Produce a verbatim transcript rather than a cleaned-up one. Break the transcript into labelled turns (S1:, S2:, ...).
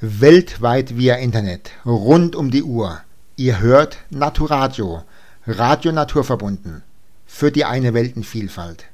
S1: weltweit via Internet, rund um die Uhr. Ihr hört Naturadio, Radio Naturverbunden, für die eine Weltenvielfalt.